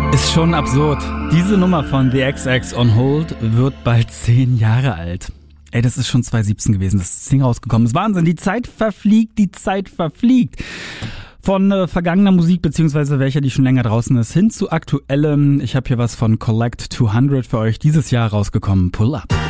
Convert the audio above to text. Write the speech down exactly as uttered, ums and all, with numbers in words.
Ist schon absurd. Diese Nummer von The X X on Hold wird bald zehn Jahre alt. Ey, das ist schon zwanzig siebzehn gewesen, das Ding rausgekommen ist. Wahnsinn, die Zeit verfliegt, die Zeit verfliegt. Von äh, vergangener Musik, beziehungsweise welcher, die schon länger draußen ist, hin zu aktuellem. Ich habe hier was von Collect zweihundert für euch dieses Jahr rausgekommen. Pull up.